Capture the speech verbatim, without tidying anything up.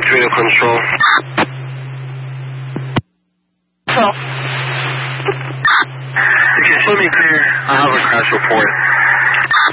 Radio Control. Control. If you let me clear, I'll have a crash report.